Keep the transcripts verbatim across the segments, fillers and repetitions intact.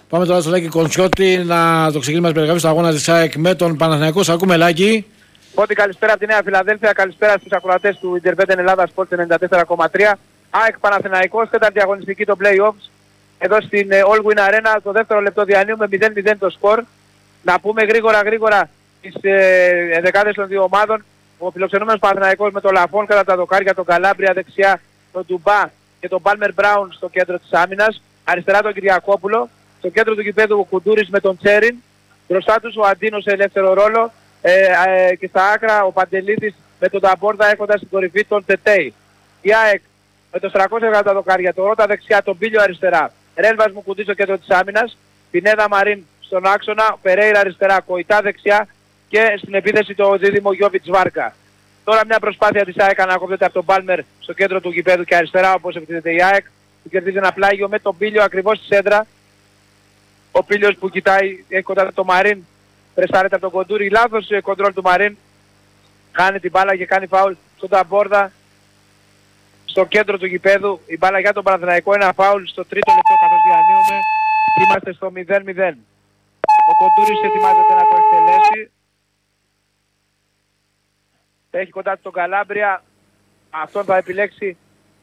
Πάμε τώρα στο Λάκη Κοντσιώτη να το ξεκίνημα της περιγραφής του αγώνα της ΑΕΚ με τον Παναθηναϊκό. Σ' ακούμε, Λάκη. Πότε καλησπέρα από τη Νέα Φιλαδέλφια, καλησπέρα στους ακροατές του Ιντερβέντεν Ελλάδα Sports ενενήντα τέσσερα κόμμα τρία. ΑΕΚ Παναθηναϊκός, τέταρτη αγωνιστική των play-offs. Εδώ στην All Win Arena, το δεύτερο λεπτό διανύουμε μηδέν μηδέν το σκορ. Να πούμε γρήγορα γρήγορα τις ε, δεκάδες των δύο ομάδων. Ο φιλοξενούμενος Παναθηναϊκός με τον Λαφόν κατά τα δοκάρια, τον Καλάμπρια δεξιά, τον Ντουμπά και τον Πάλμερ Μπράουν στο κέντρο της άμυνας. Αριστερά τον Κυριακόπουλο. Στο κέντρο του γηπέδου ο Κουντούρης με τον Τσέριν. Μπροστά τους ο Αντίνος σε ελεύθερο ρόλο. Ε, ε, και στα άκρα ο Παντελίδης με τον Ταμπόρδα έχοντας στην κορυφή τον Τετέι. Η ΑΕΚ με το τριακόσια κατά τα δοκάρια, τον Ρώτα δεξιά, τον Πίλιο αριστερά. Ρέλβας μου κουντί στο κέντρο της άμυνας. Πινέδα Μαρίν στον άξονα, Περέιρα αριστερά, Κοϊτά δεξιά και στην επίθεση το δίδυμο Γιώβιτς Βάρκα. Τώρα μια προσπάθεια της ΑΕΚ ανακόπτεται από τον Πάλμερ στο κέντρο του γηπέδου και αριστερά όπως επιτίθεται η ΑΕΚ. Που κερδίζει ένα πλάγιο με τον Πίλιο ακριβώς στη σέντρα. Ο Πίλιος που κοιτάει, έχει κοντά το Μαρίν, πρεσάρεται από τον Κοντούρη. Λάθος κοντρόλ του Μαρίν. Κάνει την μπάλα και κάνει φάουλ στον Ταμπόρδα. Στο κέντρο του γηπέδου η μπάλα για τον Παναθηναϊκό, ένα φάουλ στο τρίτο λεπτό καθώς διανύουμε. Είμαστε στο μηδέν μηδέν. Ο Κοντούρης ετοιμάζεται να το εκτελέσει. Έχει κοντά του τον Καλάμπρια. Αυτόν θα επιλέξει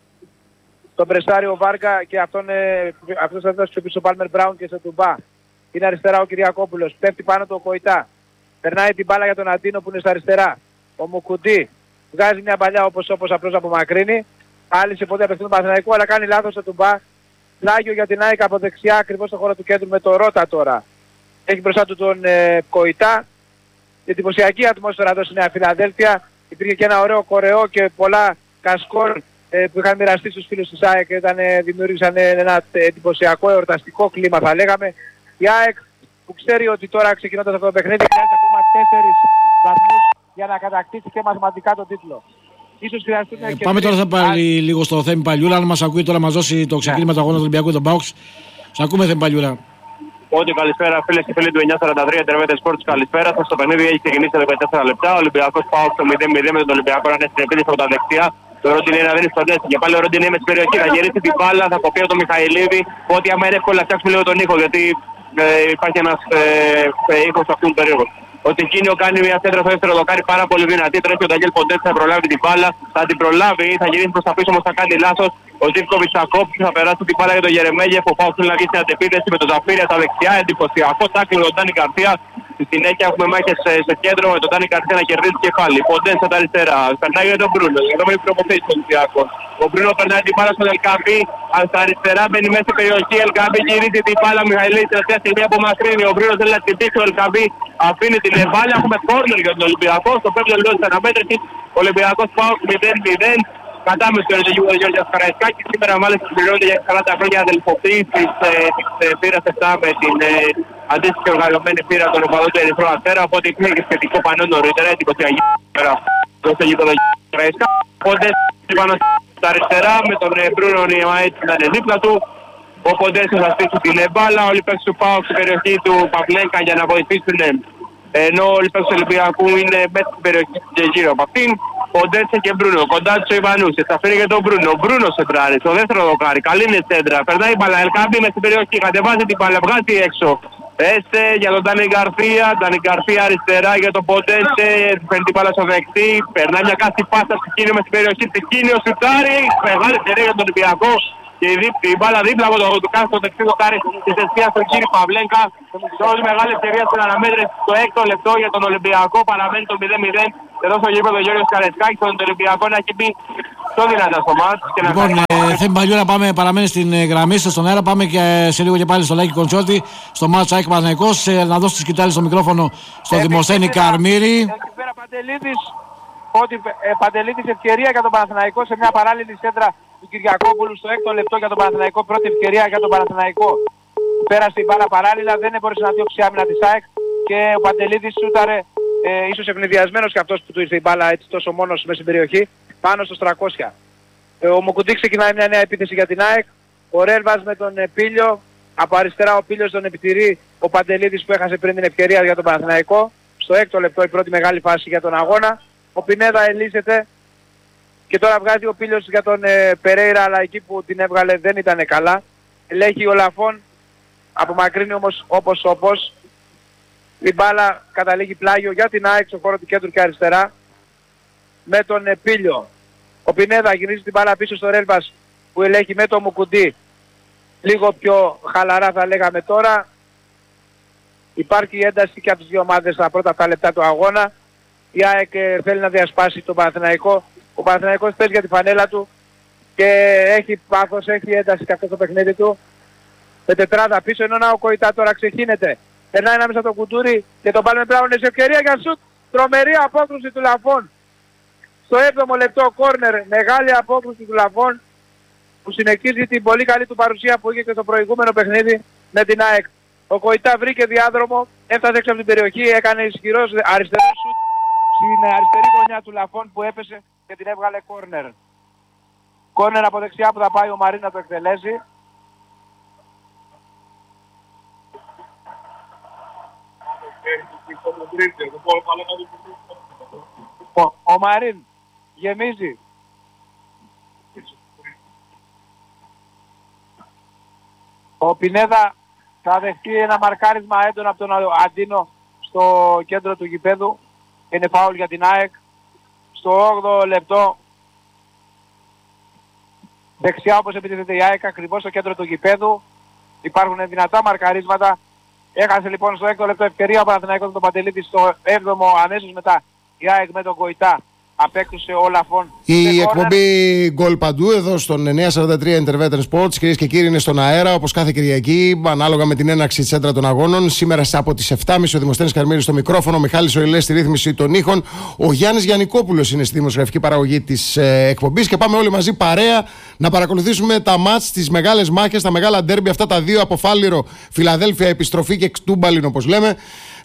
τον πρεσάριο Βάρκα και αυτόν, ε, αυτός θα φτάσει πίσω Πάλμερ Μπράουν και στο Τουμπά. Είναι αριστερά ο Κυριακόπουλος. Πέφτει πάνω το Κοϊτά. Περνάει την μπάλα για τον Αντίνο που είναι στα αριστερά. Ο Μουκουντή βγάζει μια παλιά όπως όπως απλώς απομακρύνει. Άλυσε ποτέ απευθύνει τον Παναθηναϊκό αλλά κάνει λάθος στο Τουμπά. Πλάγιο για την ΑΕΚ από δεξιά ακριβώς στο χώρο του κέντρου με το Ρώτα τώρα. Έχει μπροστά του τον ε, Κοϊτά. Εντυπωσιακή ατμόσφαιρα εδώ στη Νέα Φιλαδέλφια. Υπήρχε και ένα ωραίο κορεό και πολλά κασκόλ ε, που είχαν μοιραστεί στους φίλους της ΑΕΚ και ήταν, ε, δημιούργησαν ε, ένα εντυπωσιακό εορταστικό κλίμα θα λέγαμε. Η ΑΕΚ που ξέρει ότι τώρα ξεκινώντας αυτό το παιχνίδι χρειάζεται ακόμα τέσσερις βαθμούς για να κατακτήσει και μαθηματικά τον τίτλο. Ίσως χρειαστούν ε, και πάμε τώρα θα πάλι λίγο στο Θέμη Παλιούρα. Αν μας ακούει τώρα μας δώσει το ξεκίνημα του αγώνα του Ολυμπιακού τον Πάουξ. Σας ακούμε Θέμη Παλιούρα. Ό,τι καλησπέρα φίλες και φίλοι του εννιά σαράντα τρία Ιντερβέντεν Sports, καλησπέρα σας. Το παιχνίδι έχει ξεκινήσει εδώ με τέσσερα λεπτά. Ο Ολυμπιακός Πάουξ το μηδέν μηδέν με τον Ολυμπιακό να είναι στην επίθεση από τα δεξιά. Το Ρόντιν είναι να δίνει στον Νέστη και πάλι ο Ρόντιν είναι με στην περιοχή. Θα γυρίσει την μπάλα, θα κοπεί από τον Μιχαηλίδη. Ό,τι άμα είναι εύκολο να φτιάξουμε λίγο τον ήχο γιατί ε, υπάρχει ένας ε, ε, ήχος σε αυτόν τον περίοδο. Ο Τικίνιο κάνει μια σέντρα στο δεύτερο δοκάρι πάρα πολύ δυνατή. Τρέχει ο Νταγιέλ Ποντένς, θα προλάβει την μπάλα. Θα την προλάβει, θα γυρίσει προς τα πίσω όμως θα κάνει λάθος. Ο Ζίβκοβιτς θα κόψει, θα περάσει την μπάλα για τον Γερεμέγεφ. Ο Πάουξ να βγει στην αντεπίθεση με τον Ζαφίρια στα δεξιά. Εντυπωσιακό τάκλινγκ με τον Ντάνι Γκαρσία. Στη συνέχεια έχουμε μάχες στο κέντρο με τον Ντάνι Γκαρσία να κερδίσει κεφάλι. Ποντένς στα αριστερά. Περνάει για τον Μπρούνο. Εδώ με προποθέσει στον Ολυμπιακό. Ο Μπρούνο περνάει την μπάλα στον Ελκαμπή. Στα αριστερά μπαίνει μέσα στην περιοχή. Ελκαμπή γυρίζει την μπάλα. Μιχαηλίδης τελευταία στιγμή απομακρύνει. Ο Μπρούνο θέλει να χτυπήσει. Ο Ελκαμπή αφήνει την μπάλα. Έχουμε κόρνερ για τον Ολυμπιακό. Στο πέμπτο λεπτό της αναμέτρησης. Ο Ολυμπιακός Πάουξ μηδέν μηδέν. Κατάμεση του Γιώργος Καραϊσκάκης. Σήμερα μάλιστα συμπληρώνεται για σαράντα χρόνια αδελφοποίησης της πύρας επτά με την αντίστοιχη οργανωμένη πύρα των οπαδών του Ερυθρού Αστέρα. Οπότε υπήρχε και σχετικό πανό νωρίτερα. Εντυπωσιακή σήμερα στο γήπεδο Καραϊσκάκη. Οπότε πάνω στα αριστερά με τον Μπρούνο Νιεμαέτ να είναι δίπλα του. Ο Ποντένς θα στήσει την μπάλα. Όλοι οι παίκτες του ΠΑΟΚ στην περιοχή του Παυλέγκα για να βοηθήσουν. Ενώ όλοι οι παίκτες του Ολυμπιακού είναι μέσα στην περιοχή και γύρω από αυτήν. Ποντένσε και Μπρούνο, κοντά τους ο Ιβανούσης, θα φέρει και τον Μπρούνο. Μπρούνο σεντράρει, στο δεύτερο δοκάρι, καλή είναι σέντρα. Περνάει η μπάλα, Ελκάμπη μες στην περιοχή, κατεβάζει την μπάλα, βγάζει έξω. Έστε για τον Ντάνι Γκαρσία, Ντάνι Γκαρσία αριστερά για τον Ποντένσε, παίρνει την μπάλα στο δεξί. Περνάει μια κάστη πάσα στη Κίνιο μες στην περιοχή, στη Κίνιο σουτάρει. Μεγάλη ευκαιρία για τον Ολυμπιακό. Και η, δίπ, η μπάλα δίπλα από το κάνει στο δεξί δοκάρι της αιστείας στον κύριο Παυλέγκα. Τόσο μεγάλη ευκαιρία στην αναμέτρηση στο έκτο λεπτό για τον Ολυμπιακό, παραμένει το μηδέν μηδέν. Εδώ στο γήπεδο Γιώργος Καραϊσκάκης, τον Ολυμπιακό να έχει μπει πιο δυνατά στο μάτς. Λοιπόν, ε, Θέμη Παλιούρα, πάμε, παραμένει στην ε, γραμμή σας στον αέρα. Πάμε και σε λίγο και πάλι στο Λάκη Κοντσιώτη, στο μάτς ΑΕΚ Παναθηναϊκός. Ε, να δώσει τη σκητάλη στο μικρόφωνο στο Δημοσθένη Καρμύρη. Εκεί πέρα Παντελίδης, ότι ε, Παντελίδης ευκαιρία για τον Παναθηναϊκό σε μια παράλληλη σέντρα του Κυριακόπουλου στο έκτο λεπτό για τον Παναθηναϊκό. Πρώτη ευκαιρία για τον Παναθηναϊκό. Πέρασε η μπάλα παράλληλα, δεν μπορούσε να διώξει άμυνα της ΑΕΚ και ο Παντελίδης σούταρε ε, ίσως ευνηδιασμένος και αυτός που του ήρθε η μπάλα έτσι τόσο μόνος μέσα στην περιοχή πάνω στο τριακόσια. Ε, ο Μουκουντή ξεκινάει μια νέα επίθεση για την ΑΕΚ. Ο Ρέλβας με τον ε, Πίλιο. Από αριστερά ο Πίλιος τον επιτηρεί ο Παντελίδης που έχασε πριν την ευκαιρία για τον Παναθηναϊκό. Στο έκτο λεπτό η πρώτη μεγάλη φάση για τον αγώνα. Ο Πινέδα ελύσεται και τώρα βγάζει ο Πίλιος για τον ε, Περέιρα, αλλά εκεί που την έβγαλε δεν ήταν καλά. Ελέγχει ο Λαφόν απομακρύνει όμως όπως όπως. Η μπάλα καταλήγει πλάγιο για την ΑΕΚ στο χώρο του κέντρου και αριστερά. Με τον Πίλιο. Ο Πινέδα γυρίζει την μπάλα πίσω στο Ρέλβας που ελέγχει με το Μουκουντή. Λίγο πιο χαλαρά θα λέγαμε τώρα. Υπάρχει ένταση και από τις δύο ομάδες στα πρώτα αυτά λεπτά του αγώνα. Η ΑΕΚ θέλει να διασπάσει τον Παναθηναϊκό. Ο Παναθηναϊκός παίζει για τη φανέλα του και έχει πάθος, έχει ένταση και αυτό το παιχνίδι του. Με τετράδα πίσω, ενώ ο Κοϊτά τώρα ξεχύνεται. Περνάει ανάμεσα από το Κουντούρι και τον Πάλμε Μπράουν σε ευκαιρία για σουτ. Τρομερή απόκρουση του Λαφών. Στο έβδομο λεπτό κόρνερ, μεγάλη απόκρουση του Λαφών που συνεχίζει την πολύ καλή του παρουσία που είχε και στο προηγούμενο παιχνίδι με την ΑΕΚ. Ο Κοϊτά βρήκε διάδρομο, έφτασε έξω από την περιοχή, έκανε ισχυρός αριστερό σουτ στην αριστερή γωνιά του Λαφών που έπεσε και την έβγαλε κόρνερ. Κόρνερ από δεξιά που θα πάει ο Μαρίν να το εκτελέσει. Ο, ο Μαρίν γεμίζει. Ο Πινέδα θα δεχτεί ένα μαρκάρισμα έντονο από τον Αντίνο στο κέντρο του γηπέδου. Είναι φάουλ για την ΑΕΚ. Στο όγδοο λεπτό δεξιά όπως επιτίθεται η ΑΕΚ ακριβώς στο κέντρο του γηπέδου. Υπάρχουν δυνατά μαρκαρίσματα. Έχασε λοιπόν στο έκτο λεπτό ευκαιρία ο Παναθηναϊκός τον Παντελίδη, στο έβδομο αμέσως μετά η ΑΕΚ με τον Κοϊτά απέκτησε ο Λαφών. Η εκπομπή γκολ παντού εδώ στον εννιακόσια σαράντα τρία Interveter Sports, κυρίες και κύριοι, είναι στον αέρα όπως κάθε Κυριακή, ανάλογα με την έναρξη της έντρα των αγώνων. Σήμερα από τις επτά και τριάντα ο Δημοσθένης Καρμύρης στο μικρόφωνο, ο Μιχάλης Οηλές στη ρύθμιση των ήχων, ο Γιάννης Γιαννικόπουλος είναι στη δημοσιογραφική παραγωγή της ε, εκπομπής και πάμε όλοι μαζί παρέα να παρακολουθήσουμε τα μάτς, τις μεγάλες μάχες, τα μεγάλα ντέρμπι, αυτά τα δύο από Φάληρο, Φιλαδέλφια, επιστροφή και Τούμπαλιν όπως λέμε.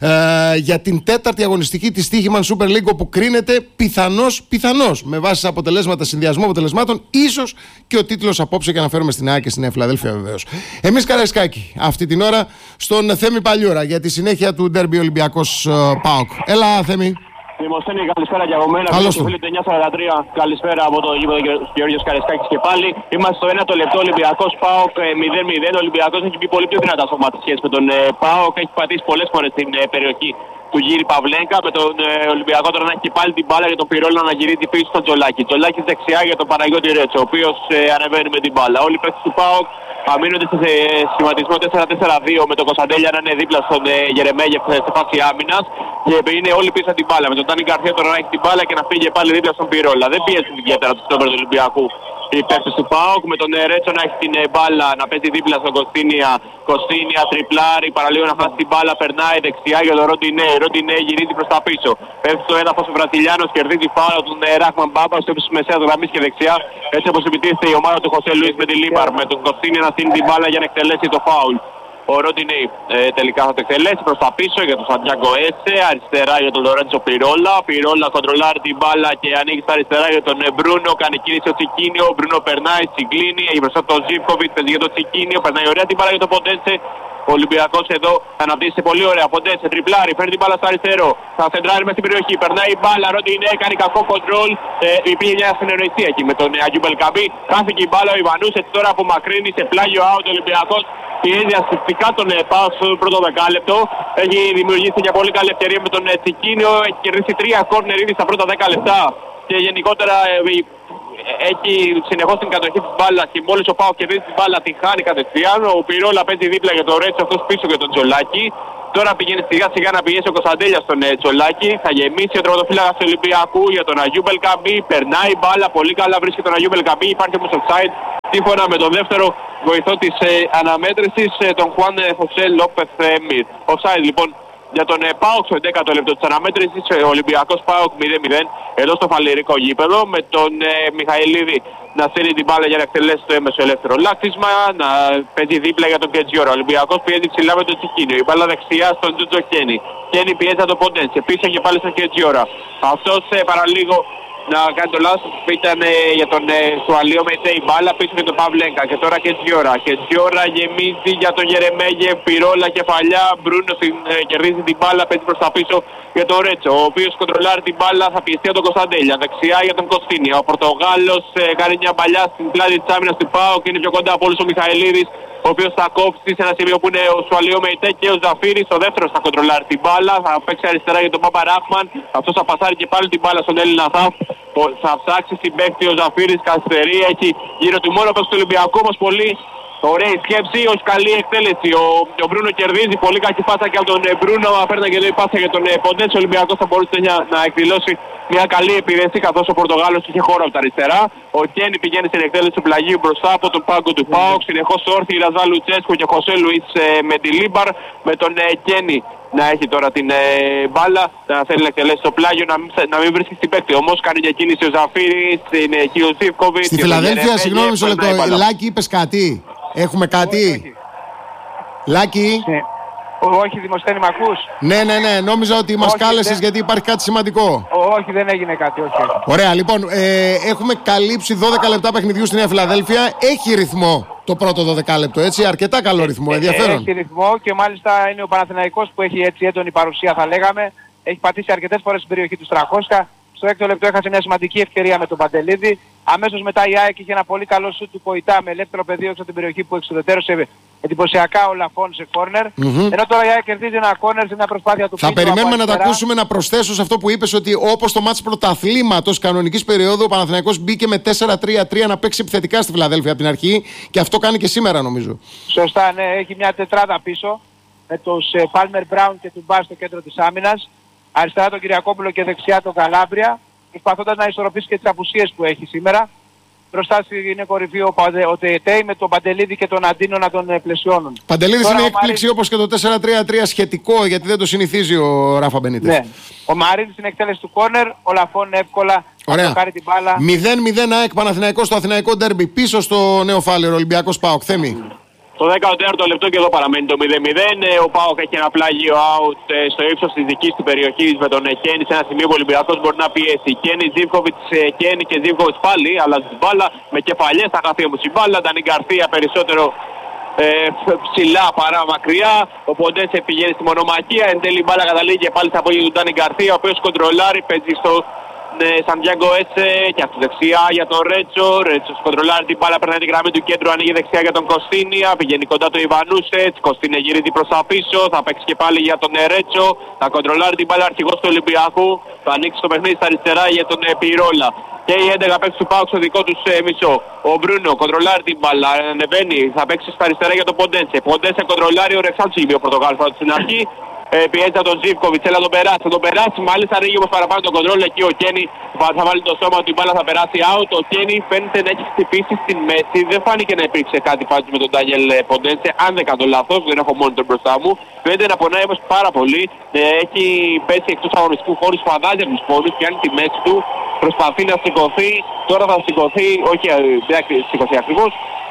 Ε, για την τέταρτη αγωνιστική της Στοίχημαν Super League, όπου κρίνεται πιθανώς, πιθανώς με βάση αποτελέσματα, συνδυασμό αποτελεσμάτων, ίσως και ο τίτλος απόψε, και αναφέρομαι στην ΑΕΚ και στην Φιλαδέλφια βεβαίως. Εμείς Καραϊσκάκη αυτή την ώρα στον Θέμη Παλιούρα για τη συνέχεια του ντέρμπι Ολυμπιακός ΠΑΟΚ. Έλα Θέμη. Δημοσθένη, καλησπέρα και από μένα. Καλώς το φίλο του εννιακόσια σαράντα τρία. Καλησπέρα από το γήπεδο Γεώργιος Καραϊσκάκης και πάλι. Είμαστε στο ένατο λεπτό, Ολυμπιακός ΠΑΟΚ μηδέν μηδέν. Ο Ολυμπιακός έχει μπει πολύ πιο δυνατά στο μάτι σχέση με τον ε, ΠΑΟΚ. Έχει πατήσει πολλές φορές στην ε, περιοχή του Γύρι Παυλέγκα. Με τον ε, Ολυμπιακό τώρα να έχει πάλι την μπάλα για τον Πυρόλο να γυρίζει πίσω στον Τζολάκη. Τζολάκης δεξιά για τον Παναγιώτη Ρέτσο, ο οποίος ε, ανεβαίνει με την μπάλα. Όλοι οι παίκτες του ΠΑΟΚ αμήνονται σε σχηματισμό τέσσερα τέσσερα δύο με τον Κωνσταντέλια να είναι δίπλα στον ε, Γερεμέγεφ σε φάση άμυνας και είναι όλοι πίσω από την μπάλα. Με τον Τάνι Γκαρθία τώρα να έχει την μπάλα και να φύγει πάλι δίπλα στον Πυρόλα. Δεν πιέζουν ιδιαίτερα τους στόπερ του Ολυμπιακού οι παίκτες του ΠΑΟΚ. Με τον Ρέτσο να έχει την ε, μπάλα να παίζει δίπλα στον Κωστίνια. Κωστίνια τριπλάρι, παραλίγο να χάσει την μπάλα, περνάει δεξιά για τον Ροντινέ. Ροντινέ γυρίζει προς τα πίσω. Πέφτει στο έδαφος ο Βραζιλιάνος, κερδίζει φάουλα τον ε, Ράχμαν Μπάμπα στο ύψος μεσαίας γραμμής και δεξιά. Έτσι όπως επιτίθεται η ομάδα του Χωσέ Λουίς με τη Λίμπαρ. Με τον Κωστίνια να στείλει την μπάλα για να εκτελέσει το φάουλ. Ο Ροντινέι ε, τελικά θα το εκτελέσει προς τα πίσω για τον Σαντιάγκο Έσε, αριστερά για τον Λορέντσο Πυρόλα. Πυρόλα κοντρολάρει την μπάλα και ανοίγει στα αριστερά για τον Μπρούνο. Κάνει κίνηση ο Τσικίνιο. Ο Μπρούνο περνάει, συγκλίνει. Έχει μπροστά τον Ζίβκοβιτ, παίζει για τον Τσικίνιο. Περνάει ωραία την μπάλα για τον Ποντένσε. Ο Ολυμπιακός εδώ θα αναπτύσσει πολύ ωραία. Ποντένσε τριπλάρι, φέρνει την μπάλα στο αριστερό. Θα σεντράρει μέσα στην περιοχή. Περνάει η μπάλα. Ροντινέ κάνει κακό κοντρόλ. Ε, υπήρχε μια συνεννοησία εκεί με τον Αγίου Μπελκαμπή. Χάθηκε η μπάλα ο Ιβανούς. Έτσι τώρα απομακρύνει σε πλάγιο out ο Ολυμπιακός. Πιέζει ασφυκτικά τον ΠΑΟΚ στο πρώτο δεκάλεπτο. Έχει δημιουργήσει μια πολύ καλή ευκαιρία με τον Τσικίνιο. Έχει κερδίσει τρία κόρνερ ήδη στα πρώτα δέκα λεπτά. Και γενικότερα ε, έχει συνεχώς την κατοχή της μπάλας και μόλις ο ΠΑΟΚ κερδίζει την μπάλα την χάνει κατευθείαν. Ο Πυρόλα παίζει δίπλα για τον Ρέτσο, αυτός πίσω για τον Τζολάκη. Τώρα πηγαίνει σιγά σιγά να πιέσει ο Κωνσταντέλια στον ε, Τζολάκη. Θα γεμίσει ο τερματοφύλακας του Ολυμπιακού για τον Αγίου Μπελκαμπή. Περνάει η μπάλα, πολύ καλά βρίσκει τον Αγίου Μπελκαμπή. Υπάρχει όμως offside σύμφωνα με τον δεύτερο βοηθό της ε, αναμέτρησης, ε, τον Χουάν ε, Χωσέ Λόπεθ ε, Μιρ. Offside λοιπόν για τον ε, ΠΑΟΚ στο δέκατο λεπτό της αναμέτρησης. ε, Ο Ολυμπιακός ΠΑΟΚ μηδέν μηδέν εδώ στο φαλιρικό γήπεδο, με τον ε, Μιχαηλίδη να στέλνει την μπάλα για να εκτελέσει το έμεσο ελεύθερο λάκτισμα, να παίζει δίπλα για τον Κετζιόρα. Ο Ολυμπιακός πιέζει ψηλά με τον Τσικίνιο. Η μπάλα δεξιά στον Τζούτζο Κένι. Κένι πιέζει από τον Ποντένσε. Πίσω και πάλι στον Κετζιόρα. Αυτός ε, παραλίγο να κάνει το λάθος που ήταν ε, για τον ε, Σουαλίο Μετέ η μπάλα πίσω για τον Παυλέγκα. Και τώρα Κετζιόρα. Κετζιόρα γεμίζει για τον Γερεμέγε. Πυρόλα κεφαλιά. Μπρούνο ε, κερδίζει την μπάλα. Παίζει προς τα πίσω για τον Ρέτσο, ο οποίος κοντρολάρει την μπάλα. Θα πιεστεί από τον Κωνσταντέλια. Δεξιά για τον Κωστίνια. Ο Πορτογάλος ε, κάνει μια παλιά στην πλάτη της άμυνας του ΠΑΟΚ και είναι πιο κοντά από όλους ο Μιχαηλίδης. ο οποίος θα κόψει σε ένα σημείο που είναι ο Σουαλίο Μεϊτέ και ο Ζαφύρης. Ο δεύτερος θα κοντρολάρει την μπάλα, θα παίξει αριστερά για τον Παπα Ράχμαν. Αυτός θα πασάρει και πάλι την μπάλα στον Έλληνα Χαφ. Θα ψάξει στην παίκτη ο Ζαφύρης, καθυστερεί, έχει γύρω του μόνο παίκτη του Ολυμπιακού, όμως πολύ ωραία σκέψη, ως καλή εκτέλεση. Ο, ο Μπρούνο κερδίζει, πολύ κακή πάσα και από τον ε, Μπρούνο, απέρνα και λέει πάσα για τον ε, Ποντένσε. Ο Ολυμπιακός θα μπορούσε να, να εκδηλώσει μια καλή επίδεση, καθώς ο Πορτογάλος είχε χώρο από τα αριστερά. Ο Κένι πηγαίνει στην εκτέλεση του πλαγίου μπροστά από τον πάγκο του ΠΑΟΚ. Συνεχώς όρθιοι Ραζά Λουτσέσκου και Χωσέ Λουίς ε, Μεντιλίμπαρ, με τον ε, Κένι να έχει τώρα την ε, μπάλα, να θέλει να εκτελέσει το πλάγιο, να μην, να μην βρίσκει στην παίκτη. Όμως κάνει για κίνηση ο Ζαφύρης, είναι εκεί ο Ζίβκοβιτς. Στη Φιλαδέλφια, συγγνώμη μισό λεπτό, Λάκη, είπες κάτι? Έχουμε κάτι? Όχι, όχι. Λάκη. Ναι. Όχι, Δημοσθένη, μ' ακούς? Ναι, ναι, ναι. Νόμιζα ότι μας Όχι, κάλεσες δεν... γιατί υπάρχει κάτι σημαντικό. Όχι, δεν έγινε κάτι, όχι. Ωραία, λοιπόν, ε, έχουμε καλύψει δώδεκα λεπτά παιχνιδιού στη Νέα Φιλαδέλφια. Έχει ρυθμό το πρώτο δώδεκα λεπτό, έτσι. Αρκετά καλό ρυθμό, ενδιαφέρον. Έχει ρυθμό και μάλιστα είναι ο Παναθηναϊκός που έχει έτσι έντονη παρουσία, θα λέγαμε. Έχει πατήσει αρκετές φορές στην περιοχή του Στραχώσκα. Στο έκτο λεπτό έχασε μια σημαντική ευκαιρία με τον Παντελίδη. Αμέσως μετά η ΑΕΚ είχε ένα πολύ καλό σουτ του Κοϊτά με ελεύθερο πεδίο έξω από την περιοχή που εξουδετερώσε εντυπωσιακά ο Λαφόν σε κόρνερ. Mm-hmm. Ενώ τώρα η ΑΕΚ κερδίζει ένα κόρνερ σε μια προσπάθεια του Θα Πίτρου. περιμένουμε να τα ακούσουμε, να προσθέσω σε αυτό που είπες, ότι όπως το μάτς πρωταθλήματος κανονικής περίοδου, ο Παναθηναϊκός μπήκε με τέσσερα τρία τρία να παίξει επιθετικά στη Φιλαδέλφια από την αρχή και αυτό κάνει και σήμερα, νομίζω. Σωστά, ναι, έχει μια τετράδα πίσω με τους Πάλμερ Μπράουν και τον Μπάρ στο κέντρο της άμυνας. Αριστερά τον Κυριακόπουλο και δεξιά τον Καλάμπρια, προσπαθώντας να ισορροπήσει και τις απουσίες που έχει σήμερα. Μπροστά είναι κορυφή ο, ο Τεϊτέι με τον Παντελίδη και τον Αντίνο να τον πλαισιώνουν. Παντελίδης είναι έκπληξη Μαρίνης... όπως και το τέσσερα τρία τρία σχετικό, γιατί δεν το συνηθίζει ο Ράφα Μπενίτες. Ναι. Ο Μαρίνης στην εκτέλεση του κόρνερ, ο Λαφών εύκολα θα πάρει την μπάλα. μηδέν μηδέν ΑΕΚ Παναθηναϊκός στο Αθηναϊκό Ντέρμπι, πίσω στο νέο Φάληρο, Ολυμπιακός ΠΑΟΚ. Θέμη. Το δέκατο λεπτό και εδώ παραμένει το μηδέν μηδέν. Ο ΠΑΟΚ έχει ένα πλάγιο out στο ύψος της δικής του περιοχής με τον Κένι σε ένα σημείο που ο Ολυμπιακός μπορεί να πιέσει. Κένι, Ζίβκοβιτς, Κένι και Ζίβκοβιτς πάλι, αλλά την μπάλα με κεφαλιές θα χαθεί όμως η μπάλα. Ντάνι Γκαρσία περισσότερο ε, ψηλά παρά μακριά. Ο Ποντένσε πηγαίνει στη μονομαχία. Εν τέλει η μπάλα καταλήγει και πάλι στα πόδια του Ντάνι Γκαρσία, ο οποίος κοντρολάρει, παίζει στο Σαντιάγκο Έσε και αυτή δεξιά για τον Ρέτσο. Ρέτσο κοντρολάρει την μπάλα, περνάει την γραμμή του κέντρου, ανοίγει δεξιά για τον Κωστίνια. Πηγαίνει κοντά του Ιβανούσετ. Κωστίνια γυρίζει προς τα πίσω. Θα παίξει και πάλι για τον Ρέτσο. Θα κοντρολάρει την μπάλα αρχηγός του Ολυμπιακού. Θα ανοίξει το παιχνίδι στα αριστερά για τον Πυρόλα. Και οι έντεκα παίξει του ΠΑΟΚ στο δικό του ε, μισό. Ο Μπρούνο κοντρολάρει την μπάλα, ανεβαίνει. Θα παίξει στα αριστερά για τον Ποντένσε. Ποντένσε κοντρολάρει, ο Ρεξάντσι ο Πορτογάλος στην αρχή. Ε, πιέζει από τον Ζίβκοβιτς, έλα τον περάσει, θα τον περάσει, μάλιστα ανοίγει όμως παραπάνω τον κοντρόλ, εκεί ο Κένι θα βάλει το σώμα ότι η μπάλα θα περάσει out. Ο Κένι φαίνεται να έχει χτυπήσει στην μέση, δεν φάνηκε να υπήρξε κάτι πάντως με τον Ντάνιελ Ποντένσε, αν δεν κάνω λάθος, δεν έχω monitor μπροστά μου. Φαίνεται να πονάει όμως πάρα πολύ, ε, έχει πέσει εκτός αγωνιστικού χώρου, φαντάζει από τους πόνους, πιάνει τη μέση του, προσπαθεί να σηκωθεί, τώρα θα σηκωθεί, όχι δεν θα σηκωθεί ακριβώς.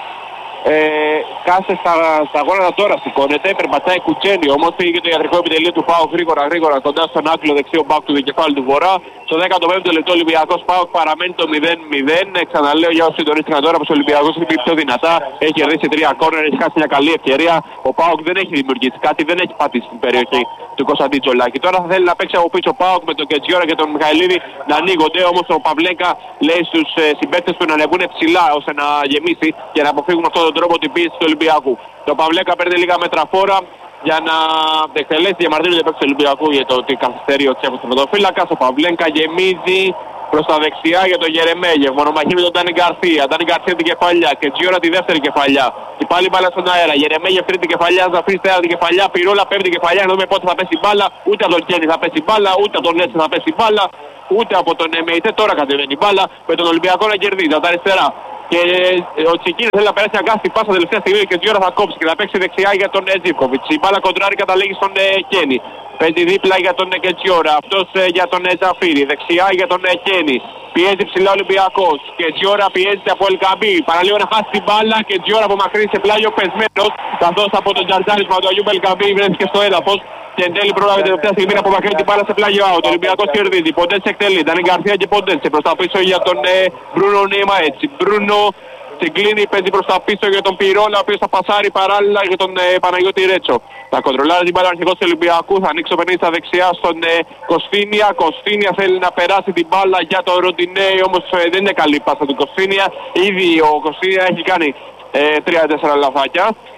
Ε, κάσε στα, στα γόνατα τώρα σηκώνεται, περπατάει κουτσένει όμως, πήγε το ιατρικό επιτελείο του ΠΑΟΚ γρήγορα γρήγορα κοντά στον άκρη δεξιό μπακ του δικεφάλου του Βορρά. Στο δέκατο πέμπτο λεπτό ο Ολυμπιακός ΠΑΟΚ παραμένει το μηδέν μηδέν. Ξαναλέω για όσοι συντονίστηκαν τώρα πως ο Ολυμπιακός έχει πει πιο δυνατά, έχει κερδίσει τρία κόρνερ, έχει χάσει μια καλή ευκαιρία. Ο ΠΑΟΚ δεν έχει δημιουργήσει κάτι, δεν έχει πατήσει στην περιοχή του Κωνσταντίν Τζολάκη. Τώρα θα θέλει να παίξει από πίσω ο ΠΑΟΚ με τον Κετζιόρα και τον Μιχαηλίδη να ανοίγονται, όμως ο Παυλέκα λέει στους ε, συμπαίκτες του να ανεβούν ψηλά ώστε να γεμίσει και να αποφύγουν αυτόν τον τρόπο την πίεση του Ολυμπιακού. Το Παυλέκα παίρνει λίγα μέτρα φόρα για να εκτελέσει διαμαρτύρονται παίκτες του Ολυμπιακού για το ότι καθυστερεί ο Τσέχος του πρωτοφύλακας. Ο Παυλέκα γεμίζει προς τα δεξιά για τον Γερεμέγεφ. Μονομαχή με τον Ντάνι Γκαρσία. Ντάνι Γκαρσία την κεφαλιά και Τζιόρα τη δεύτερη κεφαλιά. Και πάλι μπάλα στον αέρα. Γερεμέγεφ τρίτη κεφαλιά. Ζαφής τέταρτη κεφαλιά. Πυρόλα πέμπτη κεφαλιά. Να δούμε πότε θα πέσει μπάλα. Ούτε από τον Κένι θα πέσει μπάλα. Ούτε από τον Έσε θα πέσει μπάλα. Ούτε από τον Μεϊτέ. Τώρα κατεβαίνει μπάλα. Με τον Ολυμπιακό να κερδίζει από τα αριστερά. Και ο Τσικίνης θέλει να περάσει αγκάστη πάσα τελευταία στιγμή και Τζιόρα θα κόψει και θα παίξει δεξιά για τον Ζίβκοβιτς. Η μπάλα κοντράρει καταλήγει στον Κένι. Παίζει δίπλα για τον Κετζιόρα. Αυτός για τον Ζαφύρη. Δεξιά για τον Κένι. Πιέζει ψηλά ο Ολυμπιακός. Και Τζιόρα πιέζεται από Ελκαμπή. Παραλίγο να χάσει την μπάλα και Τζιόρα από μακρύ σε πλάγιο πεσμένος. Καθώς από τον τζαρτζάρισμα του Αγιούμπ Ελκαμπή βρέθηκε στο έδαφος. Και εν τέλει πρόλαβε την τελευταία στιγμή να απομακρύνει την μπάλα σε πλάγιο out. Ο Ολυμπιακός κερδίζει. Ποντένσε εκτελεί. Ντάνι Γκαρσία και Ποντένσε προς τα πίσω για τον ε, Μπρούνο Νίμα έτσι. Μπρούνο συγκλίνει, παίζει προς τα πίσω για τον Πυρόλα, ο οποίος θα πασάρει παράλληλα για τον ε, Παναγιώτη Ρέτσο. Θα κοντρολάρει την μπάλα αρχηγός του Ολυμπιακού, θα ανοίξει το παιχνίδι στα δεξιά στον ε, Κωστίνια. Κωστίνια θέλει να περάσει την μπάλα για τον Ροντινέη, όμως ε, δεν είναι καλή πάσα του Κωστίνια. Ήδη ο Κωστίνια έχει κάνει τρία τέσσερα λαφάκια.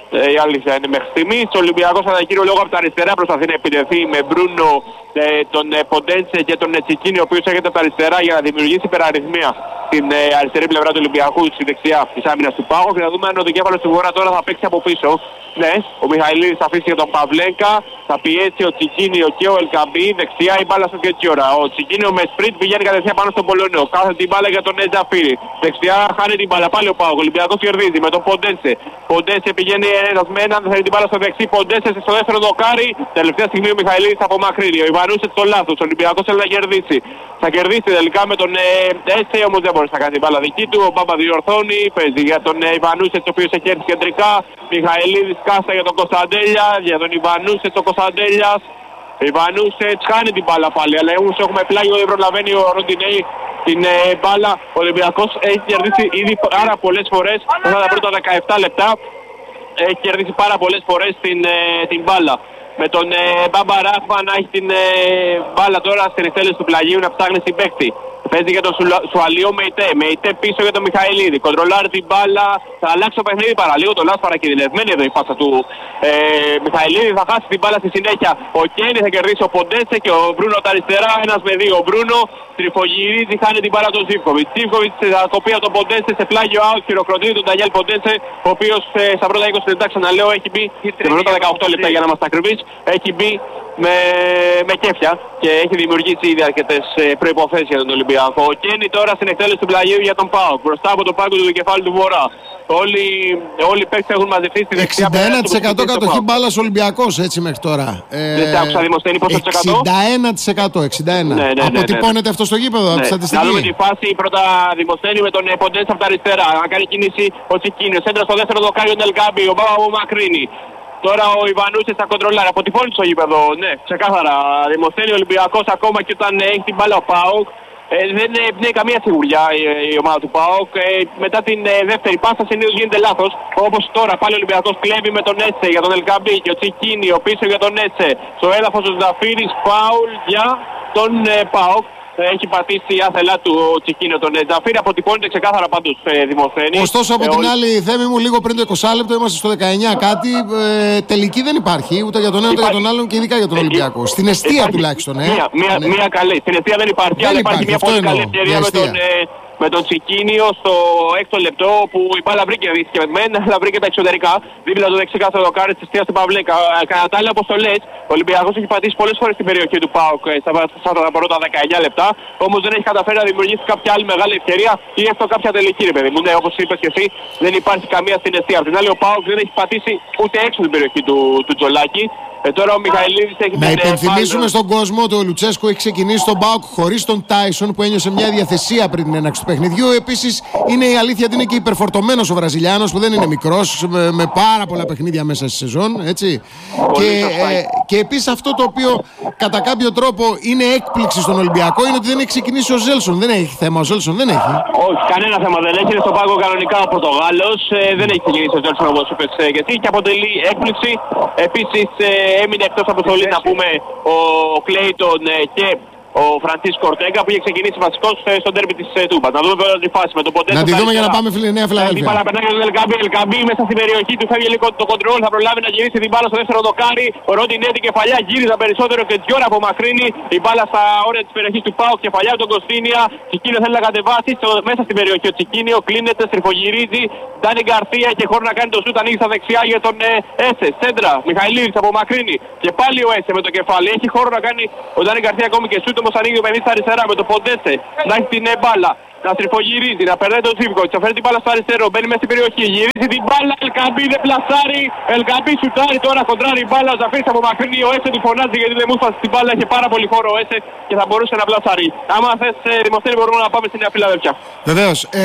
Ε, η αλήθεια είναι μέχρι στιγμής. Ο Ολυμπιακός κατά κύριο λόγο από τα αριστερά προσπαθεί να επιτεθεί με Μπρούνο, ε, τον ε, Ποντένσε και τον Τσικίνη, ο οποίος έρχεται από τα αριστερά για να δημιουργήσει υπεραριθμία στην ε, αριστερή πλευρά του Ολυμπιακού, στη δεξιά της άμυνας του Πάγου. Και να δούμε αν ο δικέφαλος του Βορρά τώρα θα παίξει από πίσω. Ναι, ο Μιχαηλίδης θα αφήσει για τον Παυλέκα, θα πιέσει ο Τσικίνιο και ο Ελκαμπή, δεξιά η μπάλα στο Κετσιόρα. Ο Τσικίνιο με σπριτ πηγαίνει κατευθείαν πάνω στον Πολωνό, κάθε την μπάλα για τον Τζαφίρι. Δεξιά χάνει την μπάλα, πάλι ο Πάο, ο Ολυμπιακός κερδίζει με τον Ποντένσε. Ποντένσε πηγαίνει ένας με έναν, θα θέλει την μπάλα στο δεξί, Ποντένσε στο δεύτερο δοκάρι. Τελευταία στιγμή ο Μιχαηλίδης απομακρύνει, ο Ιβανούσετς στο λάθος, ο Ολυμπιακός θέλει να κερδίσει. Θα κερδίσει τελικά με τον Έσε, όμως δεν μπορεί να κάνει την μπάλα δική του. Ο Μπάμπα διορθώνει, παίζει για τον Ιβανούσετς, ο οποίος έχει έρθει κεντρικά. Μιχαηλίδης κάστα για τον Κωνσταντέλια, για τον Ιβανούσετς ο Κωνσταντέλιας. Ιβανούσετς χάνει την μπάλα πάλι, αλλά όμως έχουμε πλάγιο, δεν προλαβαίνει ο Ροντινέη την ε, μπάλα. Ο Ολυμπιακός έχει κερδίσει ήδη πάρα πολλές φορές, αυτά τα πρώτα δεκαεπτά λεπτά, έχει κερδίσει πάρα πολλές φορές την, ε, την μπάλα. Με τον ε, Μπάμπα Ράχμα να έχει την ε, μπάλα τώρα στην εκτέλεση του πλαγίου να ψάχνει στην παίκτη. Παίζει για τον Σουαλιό Μεϊτέ. Μεϊτέ πίσω για τον Μιχαηλίδη. Κοντρολάρει την μπάλα. Θα αλλάξει το παιχνίδι παραλίγο. Το Λάσπαρα κινδυνευμένη εδώ η πάσα του ε, Μιχαηλίδη. Θα χάσει την μπάλα στη συνέχεια. Ο Κένι θα κερδίσει ο Ποντένσε και ο Μπρούνο τα αριστερά. Ένας με δύο. Ο Μπρούνο τριφογυρίζει. Χάνει την μπάλα τον Ζίβκοβιτς. Ζίβκοβιτς θα κοπεί από τον Ποντένσε σε πλάγιο out. Χειροκροτεί τον Ντανιέλ Ποντένσε. Ο οποίος ε, στα πρώτα είκοσι λεπτά, ξαναλέω, έχει μπει. Στα πρώτα δεκαοκτώ λεπτά για να είμαστε ακριβείς. Έχει μπει με, με κέφια και έχει δημιουργήσει ήδη αρκετές προϋποθέσεις για τον Ολυμπιακό. Ο Κένι τώρα στην εκτέλεση του πλαγίου για τον ΠΑΟΚ, μπροστά από τον πάγκο του δικεφάλου του Βορρά. Όλοι, όλοι οι παίκτες έχουν μαζευτεί στη δεξιά. εξήντα ένα τοις εκατό κατοχή μπάλας Ολυμπιακός έτσι μέχρι τώρα. Δεν τα άκουσα Δημοσθένη, πόσο τοις εκατό? εξήντα ένα τοις εκατό. εξήντα ένα. Ναι, ναι, ναι, αποτυπώνεται ναι, ναι. αυτό στο γήπεδο, ναι. από τη στατιστική. Να δούμε τη φάση πρώτα Δημοσθένη με τον Ποντένσε από τα αριστερά. Να κάνει κίνηση ο Τσικίνιος. Έντρα στο δεύτερο δοκάριο ο Νελκάμπη, ο Μπάμπα μακρύνει. Τώρα ο Ιβανούσετς θα κοντρολάρει. Αποτυπώνει στο γήπεδο, ναι, ξεκάθαρα. Δημοσθένη ο Ολυμπιακός ακόμα και όταν έχει την μπάλα ο ΠΑΟΚ. Ε, δεν εμπνέει καμία σιγουριά η, η ομάδα του ΠΑΟΚ. Ε, μετά την ε, δεύτερη πάσα συνήθως γίνεται λάθος. Όπως τώρα πάλι ο Ολυμπιακός κλέβει με τον Έσε για τον Ελκαμπή και ο Τσικίνιο πίσω για τον Έσε. Στο έδαφος ο Ζαφίρης, φάουλ για τον ε, ΠΑΟΚ. Έχει πατήσει η άθελά του ο Τσικίνιο τον Ζαφίρη. Αποτυπώνεται ξεκάθαρα πάντως ε, Δημοσθένη. Ωστόσο από ε, την ο... άλλη, Θέμη μου, λίγο πριν το είκοσι λεπτό, είμαστε στο δεκαεννιά κάτι. Ε, τελική δεν υπάρχει ούτε για τον ένα ούτε για τον άλλον και ειδικά για τον Ολυμπιακό. Στην εστία υπάρχει, τουλάχιστον. Ε. Μία, μία, ναι. μία καλή. Στην εστία δεν υπάρχει, δεν αλλά υπάρχει, υπάρχει μια πολύ καλή ευκαιρία με τον, ε, με τον Τσικίνιο στο έκτο λεπτό που η μπάλα βρήκε δυσκευμένη, αλλά βρήκε τα εξωτερικά. Δίπλα του δεξί κάθε δοκάρι τη εστία στην Παυλέκα. Κατά τα άλλα, όπως το λες, ο Ολυμπιακός έχει πατήσει πολλές φορές στην περιοχή του ΠΑΟΚ στα πρώτα δεκαεννιά λεπτά. Όμως δεν έχει καταφέρει να δημιουργήσει κάποια άλλη μεγάλη ευκαιρία ή έστω κάποια τελική, ρε παιδί μου. Ναι, όπως είπες και εσύ, δεν υπάρχει καμία στην εστία. Απ' την άλλη, ο ΠΑΟΚ δεν έχει πατήσει ούτε έξω την περιοχή του, του Τζολάκη. Ε, τώρα ο Μιχαηλίδης έχει να υπενθυμίσουμε στον κόσμο ότι ο Λουτσέσκου έχει ξεκινήσει τον ΠΑΟΚ χωρίς τον Τάισον που ένιωσε μια διαθεσία πριν την έναρξη του παιχνιδιού. Επίσης είναι η αλήθεια ότι είναι και υπερφορτωμένος ο Βραζιλιάνος που δεν είναι μικρός, με, με πάρα πολλά παιχνίδια μέσα στη σεζόν. Έτσι. Και, ε, και επίσης αυτό το οποίο κατά κάποιο τρόπο είναι έκπληξη στον Ολυμπιακό είναι ότι δεν έχει ξεκινήσει ο Ζέλσον. Δεν έχει θέμα, ο Ζέλσον δεν έχει. Όχι, κανένα θέμα δεν έχει. Είναι στον πάγκο κανονικά ο Πορτογάλος. Ε, δεν έχει ξεκινήσει ο Ζέλσον όπως είπες ε, γιατί και αποτελεί έκπληξη. Επίσης ε, έμεινε εκτός αποστολής να πούμε ο Κλέιτον ε, και ο Φρανσίσκο Ορτέγκα που είχε ξεκινήσει βασικός ε, στον τέρμι της ε, Τούμπας. Να δούμε βέβαια τη φάση με τον Ποντένσε. Να τη δούμε για να πάμε φίλε Νέα Φιλαδέλφια. Η μπάλα περνάει για τον Ελκαμπή. Ελκαμπή μέσα στην περιοχή του φεύγει λίγο το κοντρόλ. Θα προλάβει να γυρίσει την μπάλα στο δεύτερο δοκάρι. Ο Ροντινέτη κεφαλιά γύριζα περισσότερο και Τζιόρα απομακρύνει. Η μπάλα στα όρια της περιοχής του ΠΑΟΚ. Κεφαλιά του τον Κωστίνια. Τσικίνιο θέλει να κατεβάσει στο, μέσα στην περιοχή. Ο Τσικίνιο κλείνεται, στριφογυρίζει. Ντάνι Γκαρθία έχει χώρο να κάνει το σούτ. Ανοίγει στα δεξιά για τον ε, Έσε. Σέντρα. Μιχαηλίδης απομακρύνει. Και πάλι ο Έσε με το κεφάλι. Έχει χώρο να κάνει ο Ντάνι Γκαρθία ακόμη και σούτ. Όμως ανοίγει το παιχνίδι στα αριστερά με το Ποντένσε. Να έχει την μπάλα. Να στριφογυρίζει, να περνάει τον Ζίβκοβιτς, θα φέρει την μπάλα στο αριστερό, μπαίνει μέσα στην περιοχή, γυρίζει την μπάλα, Ελκαμπή δεν πλασάρει, Ελκαμπή σουτάρει τώρα, κοντράρει η μπάλα, ο Ζαφίρης απομακρύνει, ο Έσε του φωνάζει γιατί δεν μου έφτασε την μπάλα, είχε πάρα πολύ χώρο ο Έσε και θα μπορούσε να πλασάρει. Άμα θες Δημοσθένη μπορούμε να πάμε στη Νέα Φιλαδέλφια. Βεβαίως, ε,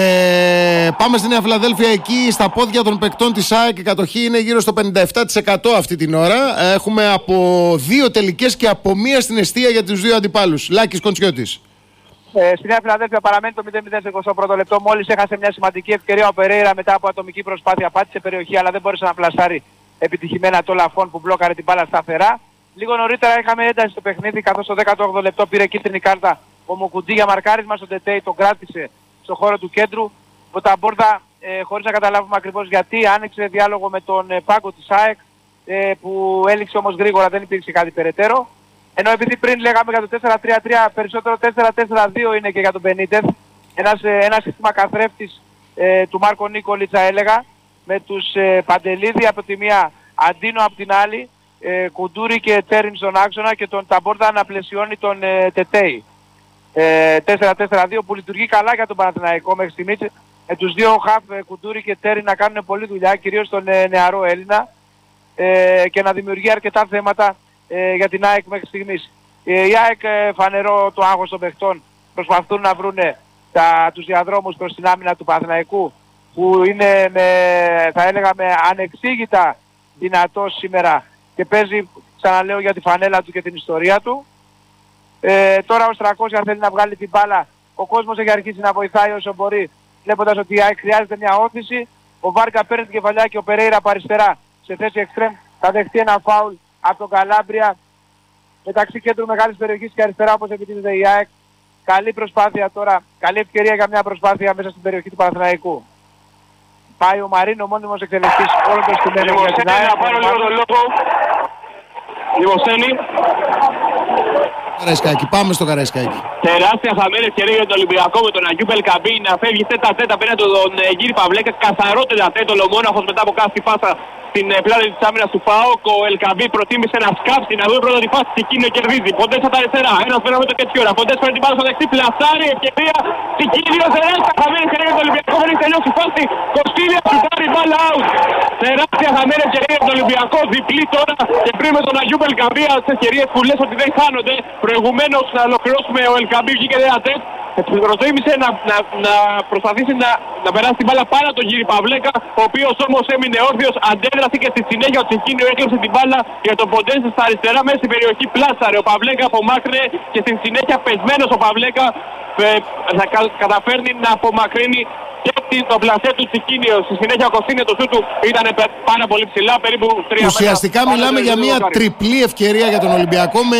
πάμε στη Νέα Φιλαδέλφια, εκεί στα πόδια των παικτών της ΑΕΚ η κατοχή είναι γύρω στο πενήντα επτά τοις εκατό αυτή την ώρα. Έχουμε από δύο τελικές και από μία στην εστία για τους δύο αντιπάλους. Λάκης Κοντσιώτης. Ε, στη Νέα Φιλαδέλφια παραμένει το μηδέν μηδέν στο εικοστό πρώτο λεπτό. Μόλις έχασε μια σημαντική ευκαιρία ο Περέιρα μετά από ατομική προσπάθεια. Πάτησε περιοχή αλλά δεν μπόρεσε να πλασάρει επιτυχημένα το Λαφόν που μπλόκαρε την μπάλα σταθερά. Λίγο νωρίτερα είχαμε ένταση στο παιχνίδι καθώς το δέκατο όγδοο λεπτό πήρε κίτρινη κάρτα ο Μουκουντή για μαρκάρισμα στον Τετέι. Τον κράτησε στο χώρο του κέντρου. Ο Ταμπόρδα ε, χωρίς να καταλάβουμε ακριβώς γιατί, άνοιξε διάλογο με τον ε, πάγκο της ΑΕΚ, ε, που έληξε όμως γρήγορα, δεν υπήρξε κάτι περαιτέρω. Ενώ επειδή πριν λέγαμε για το τέσσερα τρία τρία, περισσότερο τέσσερα τέσσερα δύο είναι και για τον Μπενίτεθ. Ένας, ε, ένα σύστημα καθρέφτης ε, του Μάρκο Νίκολιτσα έλεγα, με τους ε, Παντελίδη από τη μία, Αντίνο από την άλλη, ε, Κουντούρη και Τέριν στον άξονα και τον Ταμπόρτα να πλαισιώνει τον ε, Τετέι. Ε, τέσσερα τέσσερα δύο που λειτουργεί καλά για τον Παναθηναϊκό μέχρι στιγμής. Ε, τους δύο χαφ, ε, Κουντούρη και Τέριν, να κάνουν πολλή δουλειά, κυρίως τον ε, νεαρό Έλληνα, ε, και να δημιουργεί αρκετά θέματα ε, για την ΑΕΚ μέχρι στιγμής. Ε, η ΑΕΚ, ε, φανερό το άγχος των παιχτών, προσπαθούν να βρουν τα, τους διαδρόμους προς την άμυνα του Παναθηναϊκού, που είναι με, θα έλεγα, με ανεξήγητα δυνατός σήμερα και παίζει, ξαναλέω, για τη φανέλα του και την ιστορία του. Ε, τώρα ο Στρακώσια θέλει να βγάλει την μπάλα. Ο κόσμος έχει αρχίσει να βοηθάει όσο μπορεί, βλέποντας ότι η ΑΕΚ χρειάζεται μια όθηση. Ο Βάρκα παίρνει την κεφαλιά και ο Περέιρα από αριστερά σε θέση εξτρέμ θα δεχτεί ένα φάουλ από τον Καλάμπρια. Μεταξύ κέντρου μεγάλης περιοχής και αριστερά, όπως επιτίθεται η ΑΕΚ. Καλή προσπάθεια τώρα, καλή ευκαιρία για μια προσπάθεια μέσα στην περιοχή του Παναθηναϊκού. Πάει ο Μαρίνο, μόνιμος εκτελεστής, όλο το στημένο για την ΑΕΚ. Να πάρω λίγο τον λόγο. Δημοσθένη. Καραϊσκάκη, πάμε στο Καραϊσκάκη. Τεράστια χαμένη ευκαιρία για τον Ολυμπιακό με τον Αγιού Μπελκαμπή να φεύγει τέτα τέτα πέρα τον Γύρι Παυλέκα. Καθαρό τέτα τέτα, ολομόναχος μετά από κάθε φάσα στην πλάτη της άμυνας του ΦΑΟΚ. Ο Ελκαμπή προτίμησε να σκάψει, να δει πρώτα τη φάση. Τικίνιο κερδίζει. Ποντές από τα αριστερά. Ένας πέρα με το τέτοιο ώρα. Ποντές φέρνει την μπάλα στο δεξί. Πλασάρι. Ευκαιρία. Τικίνιο. Τεράστια χαμένη ευκαιρία για τον Ολυμπιακό. Δεν έχει τελειώσει η φάση. Κοστίλια του πάρει μπάλα out. Τεράστια χαμένη ευκαιρία για τον Ολυμπιακό. Διπλή τώρα και πριν με τον Αγιού Μπελκαμπή. Τις ευκαιρίες που λες ότι δεν χάνονται. Προηγουμένως να ολοκληρώσουμε, ο Ελκαμπή βγήκε ένα τέτ. Προτίμησε να, να, να προσπαθήσει να, να περάσει την μπάλα πάνω τον Γύρι Παυλέκα, ο οποίος όμως έμεινε όρθιος, αντέδρασε και στη συνέχεια ο Τσικίνιο έκλεψε την μπάλα για τον Ποντένσε στα αριστερά, μέσα στην περιοχή πλάσαρε. Ο Παυλέκα απομάκρυνε και στην συνέχεια πεσμένος ο Παυλέκα ε, θα κα, καταφέρνει να απομακρύνει και το πλασέ του Τσικίνιο. Στη συνέχεια ο Κωστίνιο το σου του ήταν πάρα πολύ ψηλά, περίπου τρία μέτρα. Ουσιαστικά μιλάμε για μια τριπλή ευκαιρία για τον Ολυμπιακό με,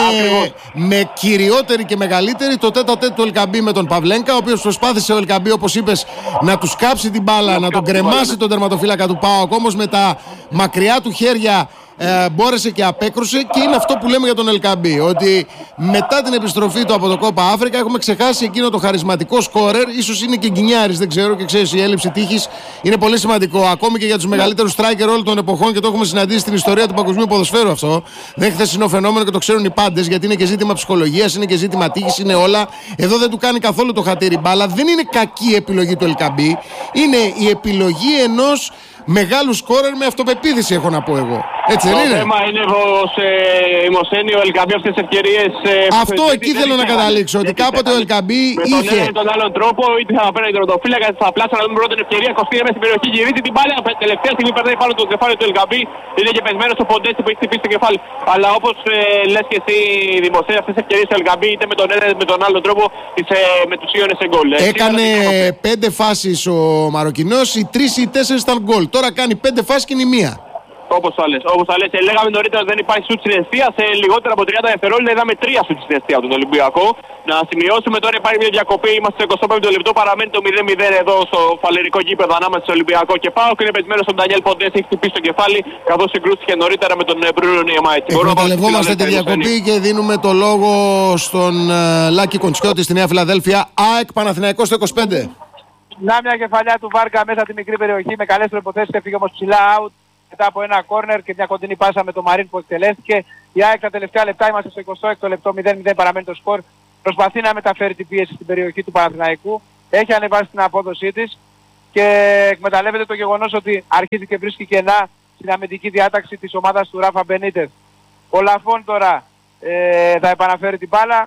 με κυριότερη και μεγαλύτερη το τέτα τέτ του Ελκαμπή με τον Παυλέγκα, ο οποίος προσπάθησε ο Ελκαμπή, όπως είπες, να του κάψει την μπάλα, να τον κρεμάσει τον τερματοφύλακα του ΠΑΟΚ, όμως με τα μακριά του χέρια Ε, μπόρεσε και απέκρουσε, και είναι αυτό που λέμε για τον Ελκαμπή, ότι μετά την επιστροφή του από το Κόπα Αφρικα έχουμε ξεχάσει εκείνο το χαρισματικό σκόρερ. Ίσως είναι και γκινιάρης, δεν ξέρω, και ξέρεις, η έλλειψη τύχης είναι πολύ σημαντικό ακόμη και για τους μεγαλύτερους στράικερ όλων των εποχών, και το έχουμε συναντήσει στην ιστορία του παγκοσμίου ποδοσφαίρου αυτό. Δεν είναι χθεσινό φαινόμενο και το ξέρουν οι πάντες, γιατί είναι και ζήτημα ψυχολογίας, είναι και ζήτημα τύχης, είναι όλα. Εδώ δεν του κάνει καθόλου το χατήρι μπάλα. Δεν είναι κακή επιλογή του Ελκαμπή, είναι η επιλογή ενός μεγάλου σκόρερ με αυτοπεποίθηση, έχω να πω εγώ. Έτσι δεν είναι? Το θέμα είναι πως η Μοσένη, ο Ελκαμπή αυτές τις ευκαιρίες... Ε, αυτό εκεί θέλω να καταλήξω, ότι κάποτε ο Ελκαμπή είχε... Με τον ένα ή τον άλλον τρόπο, είτε θα παίρνει τον τερματοφύλακα, είτε θα πλάσει να δούμε πρώτη ευκαιρία, κοστίζει μέσα στην περιοχή, γυρίζει την μπάλα, τελευταία στιγμή περνάει πάνω το κεφάλι του Ελκαμπή, είναι και πεσμένος ο Ποντέτσι που έχει χτυπήσει το κεφάλι. Αλλά όπως ε, λες και εσύ, Δημοσένη, αυτές τις ευκαιρίες του Ελκαμπή, είτε με τον ένα είτε με τον άλλον τρόπο, τις, ε, με τους ίονες σε γκολ. Έκανε πέντε φάσεις ο Μαροκινός, οι τρεις ή τέσσερις ήταν γκολ. Τώρα κάνει πέντε φάσεις και είναι η μία. Όπως θα λες, όπως θα λες. Ε, λέγαμε νωρίτερα ότι δεν υπάρχει σουτ στην αιστεία. Σε λιγότερα από τριάντα δευτερόλεπτα είδαμε τρία σουτ στην αιστεία του τον Ολυμπιακό. Να σημειώσουμε τώρα, υπάρχει μια διακοπή. Είμαστε στο εικοστό πέμπτο λεπτό. Παραμένει το μηδέν μηδέν εδώ στο φαλερικό γήπεδο ανάμεσα στο Ολυμπιακό και ΠΑΟΚ. Είναι πεσμένος στον Ντανιέλ Ποντές, έχει χτυπήσει το κεφάλι, καθώς συγκρούστηκε νωρίτερα με τον Μπρούνο Νιεμάιτ. Εκμεταλλευόμαστε τη διακοπή και δίνουμε το λόγο στον uh, Λάκη Κοντσιώτη στη Νέα Φιλαδέλφια. ΑΕΚ Παναθηναϊκός στο είκοσι πέντε. Να μια κεφαλιά του Βάρκα μέσα τη μικρή περιοχή με καλές προϋποθέσεις, έφυγε όμως ψηλά out μετά από ένα κόρνερ και μια κοντινή πάσα με τον Μαρίν που εκτελέστηκε. Η ΑΕΚ τα τελευταία λεπτά, είμαστε στο εικοστό έκτο λεπτό, μηδέν μηδέν παραμένει το σκορ. Προσπαθεί να μεταφέρει την πίεση στην περιοχή του Παναθηναϊκού. Έχει ανεβάσει την απόδοσή της και εκμεταλλεύεται το γεγονός ότι αρχίζει και βρίσκει κενά στην αμυντική διάταξη της ομάδας του Ράφα Μπενίτεθ. Ο Λαφών τώρα ε, θα επαναφέρει την μπάλα.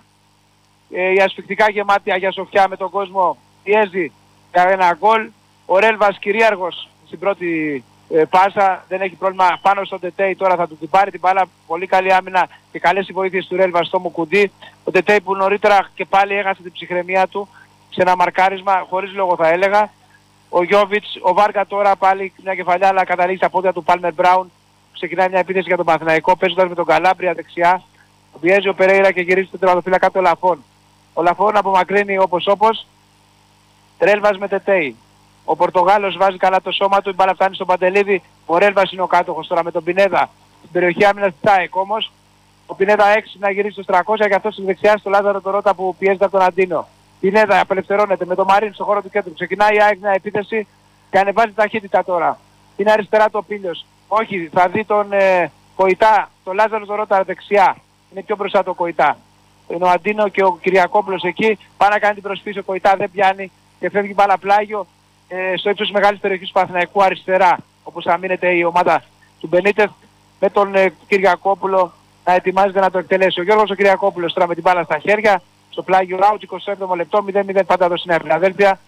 Ε, η ασφυκτικά γεμάτη Αγία Σοφιά με τον κόσμο πιέζει για ένα γκολ. Ο Ρέλβας κυρίαρχος στην πρώτη ε, πάσα, δεν έχει πρόβλημα πάνω στον Τετέι, τώρα θα του την πάρει την μπάλα. Πολύ καλή άμυνα και καλές οι βοήθειες του Ρέλβα στο Μουκουντή. Ο Τετέι που νωρίτερα και πάλι έχασε την ψυχραιμία του σε ένα μαρκάρισμα, χωρίς λόγο θα έλεγα. Ο Γιώβιτς, ο Βάρκα τώρα πάλι μια κεφαλιά, αλλά καταλήγει στα πόδια του Πάλμερ Μπράουν. Ξεκινάει μια επίθεση για τον Παναθηναϊκό, παίζοντας με τον Καλάμπρια δεξιά. Πιέζει ο Περέιρα και γυρίζει τον τερματοφύλακα του Λαφών. Ο Λαφών απομακρύνει όπως όπως. Ρέλβας με Τετέι. Ο Πορτογάλος βάζει καλά το σώμα του, η μπάλα φτάνει στον Παντελίδη. Ο Ρέλβας είναι ο κάτοχος τώρα με τον Πινέδα. Στην περιοχή άμυνας της ΑΕΚ όμως. Ο Πινέδα έξι να γυρίσει στους τριακόσια και αυτός στη δεξιά στο Λάζαρο το Ρώτα που πιέζεται από τον Αντίνο. Πινέδα απελευθερώνεται με τον Μαρίν στον χώρο του κέντρου. Ξεκινάει η ΑΕΚ μια επίθεση και ανεβάζει ταχύτητα τώρα. Είναι αριστερά το Πίλιος. Όχι, θα δει τον ε, Κοϊτά, τον Λάζαρο το Ρώτα δεξιά. Είναι πιο μπροστά το Κοϊτά. Είναι ο Αντίνο και ο Κυριακόπουλος εκεί. Πάει να κάνει την προσφύση, ο Κοϊτά δεν πιάνει και φεύγει μπάλα πλάγιο ε, στο ύψος μεγάλης περιοχής του Παναθηναϊκού αριστερά. Όπως θα μείνεται η ομάδα του Μπενίτεθ με τον ε, Κυριακόπουλο να ετοιμάζεται να το εκτελέσει. Ο Γιώργος ο Κυριακόπουλος τώρα με την μπάλα στα χέρια. Στο πλάγιο Ράουτ, εικοστό έβδομο λεπτό, μηδέν μηδέν πάντα εδώ στη Νέα Φιλαδέλφια.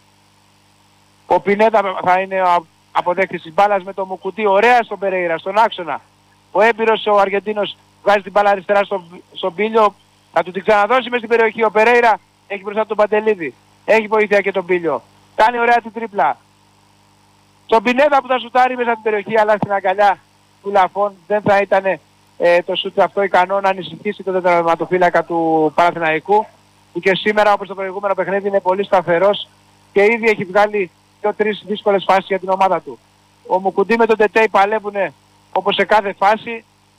Ο Πινέδα θα είναι ο αποδέκτης της μπάλας με τον Μουκουτί. Ωραία στον Περέιρα, στον άξονα. Ο έμπειρος ο Αργεντίνος βγάζει την μπάλα αριστερά στον στο Πίλιο. Θα του την ξαναδώσει μες στην περιοχή. Ο Περέιρα έχει μπροστά τον Παντελίδη. Έχει βοήθεια και τον Πίλιο. Κάνει ωραία την τρίπλα. Στον Πινέδα που θα σουτάρει μέσα στην περιοχή αλλά στην αγκαλιά του Λαφών δεν θα ήταν ε, το σουτ αυτό ικανό να ανησυχήσει τον τερματοφύλακα του Παναθηναϊκού που και σήμερα όπως το προηγούμενο παιχνίδι είναι πολύ σταθερός και ήδη έχει βγάλει δύο-τρεις δύσκολες φάσεις για την ομάδα του. Ο Μουκουντή με τον Τετέι παλεύουν όπως σε κάθε φάση.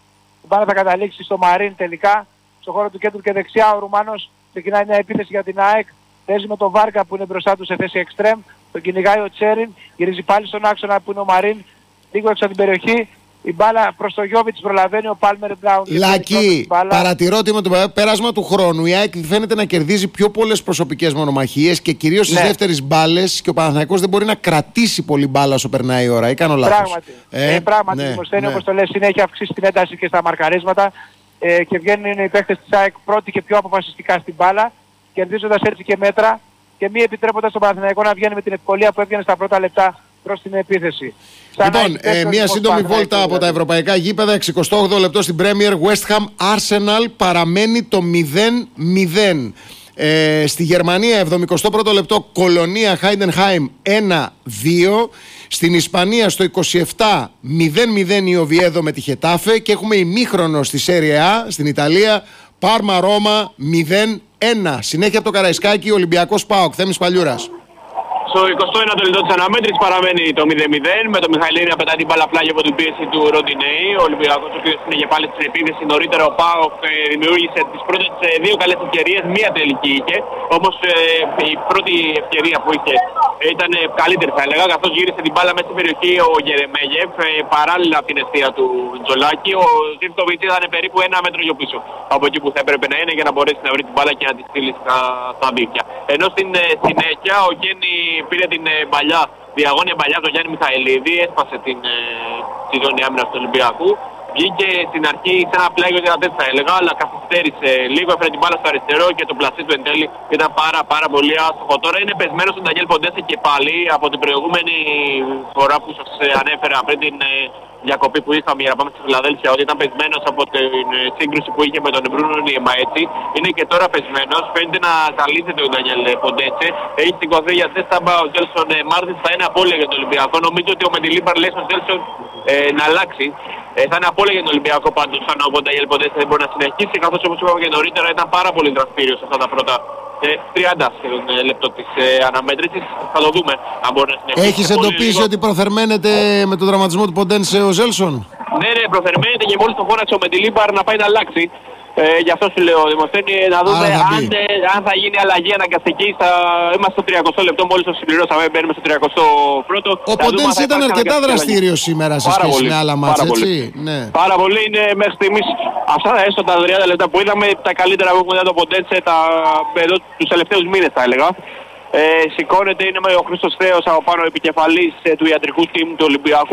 Η μπάλα θα καταλήξει στο Μαρίν τελικά. Στο χώρο του κέντρου και δεξιά ο Ρουμάνος ξεκινάει μια επίθεση για την ΑΕΚ. Παίζει με τον Βάρκα που είναι μπροστά του σε θέση εξτρέμ. Τον κυνηγάει ο Τσέριν. Γυρίζει πάλι στον άξονα που είναι ο Μαρίν. Λίγο έξω από την περιοχή. Η μπάλα προς το Γιώβιτς προλαβαίνει ο Πάλμερ Μπράουν. Λάκη, παρατηρώ ότι με το πέρασμα του χρόνου η ΑΕΚ φαίνεται να κερδίζει πιο πολλές προσωπικές μονομαχίες και κυρίως στις ναι. δεύτερες μπάλες και ο Παναθηναϊκός δεν μπορεί να κρατήσει πολύ μπάλα όσο περνάει η ώρα. Ή κάνω λάθος? Πράγματι. Ε, ε, πράγματι, ναι, Μοσθένη, ναι. όπως το λες, συνέχεια αυξήσει την ένταση και στα μαρκαρίσματα ε, και βγαίνουν οι παίκτες της ΑΕΚ πρώτοι και πιο αποφασιστικά στην μπάλα, κερδίζοντας έτσι και μέτρα και μη επιτρέποντας τον Παναθηναϊκό να βγαίνει με την ευκολία που έβγαινε στα πρώτα λεπτά προς την επίθεση. Λοιπόν, ε, μια σύντομη βόλτα από τα ευρωπαϊκά γήπεδα. εξηκοστό όγδοο λεπτό στην Premier. West Ham Arsenal παραμένει το μηδέν μηδέν. Ε, στη Γερμανία εβδομηκοστό πρώτο λεπτό Κολονία Χάιντενχάιμ ένα δύο. Στην Ισπανία στο είκοσι επτά μηδέν μηδέν η Οβιέδο με τη Χετάφε. Και έχουμε ημίχρονο στη Σέρια Α στην Ιταλία. Πάρμα Ρώμα μηδέν ένα. Συνέχεια από το Καραϊσκάκι Ολυμπιακός ΠΑΟΚ. Θέμης Παλιούρας. Στο εικοστό ένατο λεπτό της αναμέτρησης παραμένει το μηδέν μηδέν με τον Μιχαηλίδη να πετάει την μπάλα πλάγια από την πίεση του Ροντινέη. Ο Ολυμπιακός ο οποίος είναι πάλι στην επίθεση. Νωρίτερα ο ΠΑΟΚ ε, δημιούργησε τις πρώτες ε, δύο καλές ευκαιρίες, μία τελική είχε. Όμως ε, η πρώτη ευκαιρία που είχε ε, ήταν ε, καλύτερη θα έλεγα, καθώς γύρισε την μπάλα μέσα στην περιοχή ο Γερεμέγεφ ε, παράλληλα από την αιστεία του Τζολάκη. Ο Ζιβκοβιτς ήταν περίπου ένα μέτρο πιο πίσω από εκεί που θα έπρεπε να είναι για να μπορέσει να βρει την μπάλα και να τη στείλει στα, στα δίχτυα. Ενώ στην ε, συνέχεια ο Γκένι πήρε την ε, παλιά, διαγώνια παλιά του Γιάννη Μιχαηλίδη, έσπασε την, ε, τη ζώνη άμυνας του Ολυμπιακού. Βγήκε στην αρχή σε ένα πλάγιο για τέτοια θα έλεγα, αλλά καθυστέρησε λίγο, έφερε την μπάλα στο αριστερό και το πλασί του εν τέλει ήταν πάρα πάρα πολύ άστοχο. Τώρα είναι πεσμένος ο Ντανιέλ Ποντένσε και πάλι από την προηγούμενη φορά που σας ανέφερα πριν την ε, διακοπή που είχαμε για να πάμε στη Φιλαδέλφια, ότι ήταν πεσμένος από την ε, σύγκρουση που είχε με τον Μπρούνο Νιεμαέτσι. Είναι και τώρα πεσμένος, φαίνεται να ζαλίζεται ο Ντανιέλ Ποντένσε. Έχει σηκωθεί για τέσταμπα ο Τζέλσον ε, Μάρτινς, θα είναι απώλεια για τον Ολυμπιακό. Νομίζω ότι ο Μεντιλίμπαρ λέει στον Τζέλσον ε, να αλλάξει. Ε, θα είναι απώλεια για τον Ολυμπιακό πάντως αν ο Ντανιέλ Ποντένσε δεν μπορεί να συνεχίσει, καθώς όπως είπαμε και νωρίτερα ήταν πάρα πολύ δραστήριος αυτά τα πρώτα ε, τριάντα σχεδόν ε, λεπτό της ε, αναμέτρησης. Θα το δούμε αν μπορεί να συνεχίσει. Έχεις εντοπίσει λίγο ότι προθερμαίνεται με τον τραυματισμό του Ποντένσε ο Ζέλσον? Ναι, ναι, προθερμαίνεται και μόλις τον φώναξε ο Μεντιλίμπαρ να πάει να αλλάξει. Ε, γι' αυτό σου λέω, Δημοσθένη, να δούμε αν, ε, αν θα γίνει αλλαγή αναγκαστική. Θα είμαστε στο τριακοστό λεπτό, μόλις το συμπληρώσαμε, μπαίνουμε στο τριακοστό πρώτο. Ο Ποντένσε ήταν αρκετά δραστήριος σήμερα σε σχέση πολύ, με άλλα μάτσα, έτσι. Ναι. Πάρα πολύ, είναι μέχρι στιγμής αυτά έστω τα τριάντα λεπτά που είδαμε, τα καλύτερα που έχουμε δει το Ποντένσε τα, εδώ, τους τελευταίους μήνες θα έλεγα. Ε, σηκώνεται, είναι με ο Χρήστος Θέος από πάνω επικεφαλής ε, του ιατρικού team του Ολυμπιακού.